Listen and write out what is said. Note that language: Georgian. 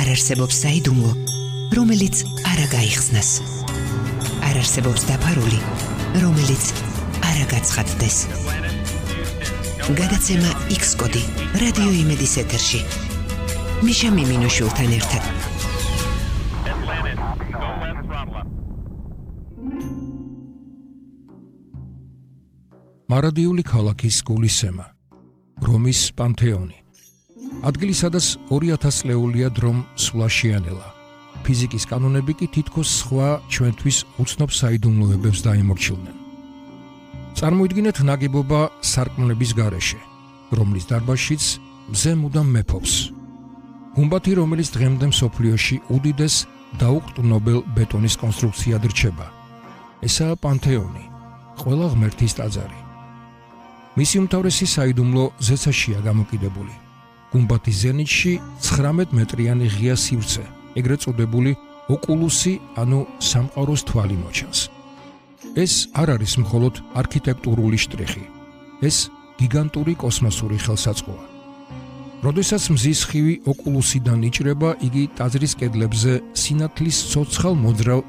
არ არსებობს საიდუმლო, რომელიც არ გაიხსნას. არ არსებობს დაფარული, რომელიც არ გაცხადდეს. გადაცემა X-კოდი რადიო იმედის ეთერში. მიშა მიმინოშვილთან ერთად. მარადიული ქალაქის გულისემა, რომის პანთეონი. ადგილი, სადაც 2000 წლეულია დრომ სულაშიანელა. ფიზიკის კანონები კი თითქოს სხვა ჩვენთვის უცნობ საიდუმლოებებს დაემორჩილნენ. წარმოიდგინეთ ნაგებობა სარკმლების გარეშე, რომლის დარბაზშიც მზე მუდამ მეფობს. გუმბათი, რომელიც დღემდე მსოფლიოში უდიდეს დაუყრდნობელ ბეტონის კონსტრუქციად რჩება. ესაა პანთეონი, ყველა ღმერთის ტაძარი. მისი უმთავრესი საიდუმლო ზეცაშია გამოკიდებული. გუმბათის ზენიტში 19 მეტრიანი ღია სივრცე, ეგრეთ წოდებული ოკულუსი, ანუ სამყაროს თვალი მოჩანს. ეს არ არის მხოლოდ არქიტექტურული შტრიხი, ეს გიგანტური კოსმოსური ხელსაწყოა. როდესაც მზის ხივი ოკულუსიდან იჭრება, იგი ტაძრის კედლებზე სინათლის ცოცხალ მოძრავ